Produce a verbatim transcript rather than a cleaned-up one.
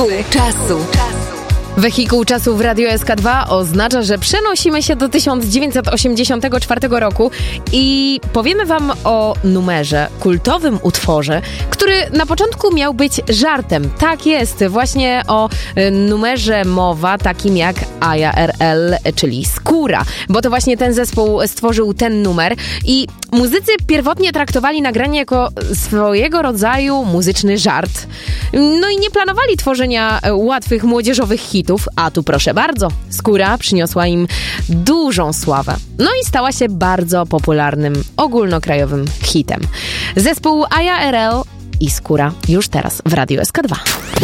Czasu. Wehikuł czasu w Radio S K dwa oznacza, że przenosimy się do tysiąc dziewięćset osiemdziesiątego czwartego roku i powiemy wam o numerze, kultowym utworze, który na początku miał być żartem. Tak jest, właśnie o numerze mowa, takim jak I A R L, czyli Skóra, bo to właśnie ten zespół stworzył ten numer i muzycy pierwotnie traktowali nagranie jako swojego rodzaju muzyczny żart. No i nie planowali tworzenia łatwych młodzieżowych hitów, a tu proszę bardzo, Skóra przyniosła im dużą sławę. No i stała się bardzo popularnym, ogólnokrajowym hitem. Zespół I A R L i Skóra już teraz w Radio S K dwa.